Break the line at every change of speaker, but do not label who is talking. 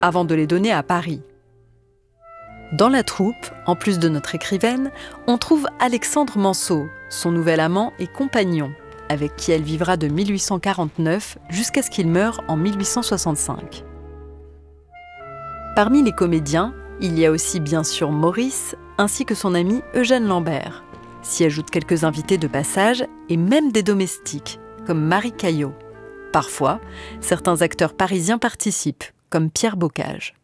avant de les donner à Paris. Dans la troupe, en plus de notre écrivaine, on trouve Alexandre Manceau, son nouvel amant et compagnon, avec qui elle vivra de 1849 jusqu'à ce qu'il meure en 1865. Parmi les comédiens, il y a aussi bien sûr Maurice, ainsi que son ami Eugène Lambert. S'y ajoutent quelques invités de passage et même des domestiques, comme Marie Caillot. Parfois, certains acteurs parisiens participent, comme Pierre Bocage.